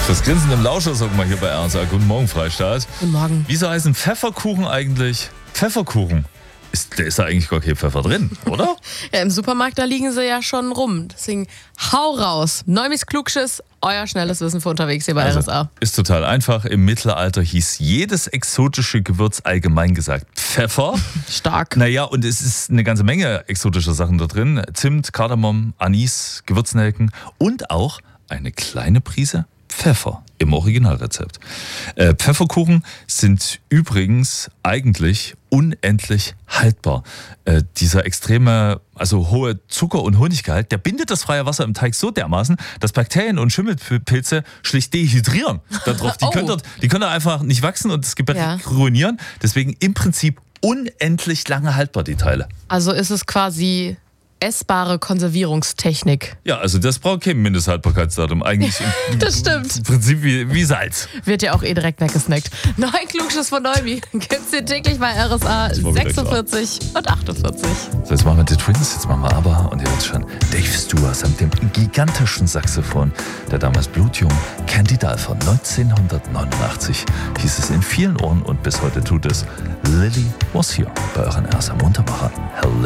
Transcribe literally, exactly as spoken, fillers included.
Das Grinsen im Lauscher, sag mal hier bei R S A. Guten Morgen, Freistaat. Guten Morgen. Wieso heißen Pfefferkuchen eigentlich Pfefferkuchen? Ist, da ist da eigentlich gar kein Pfeffer drin, oder? Ja, im Supermarkt, da liegen sie ja schon rum. Deswegen hau raus. Neumis Klugschiss, euer schnelles Wissen für unterwegs hier bei Also, R S A. ist total einfach. Im Mittelalter hieß jedes exotische Gewürz allgemein gesagt Pfeffer. Stark. Naja, und es ist eine ganze Menge exotischer Sachen da drin. Zimt, Kardamom, Anis, Gewürznelken und auch eine kleine Prise Pfeffer im Originalrezept. Äh, Pfefferkuchen sind übrigens eigentlich unendlich haltbar. Äh, dieser extreme, also hohe Zucker- und Honiggehalt, der bindet das freie Wasser im Teig so dermaßen, dass Bakterien und Schimmelpilze schlicht dehydrieren darauf. Die, Oh. können dort, die können da einfach nicht wachsen und das Gebäck Ja. ruinieren. Deswegen im Prinzip unendlich lange haltbar, die Teile. Also ist es quasi essbare Konservierungstechnik. Ja, also das braucht kein Mindesthaltbarkeitsdatum. Eigentlich im, Das stimmt. im Prinzip wie, wie Salz. Wird ja auch eh direkt weggesnackt. Neun Klugschiss von Neumi gibt's hier täglich bei R S A war wieder sechsundvierzig und achtundvierzig. So, jetzt machen wir die Twins, jetzt machen wir aber, und ihr hört schon, Dave Stewart samt dem gigantischen Saxophon, der damals blutjung Candy Dulfer neunzehnhundertneunundachtzig hieß es in vielen Ohren und bis heute tut es. Lily was here bei euren R S A Muntermacher. Hello.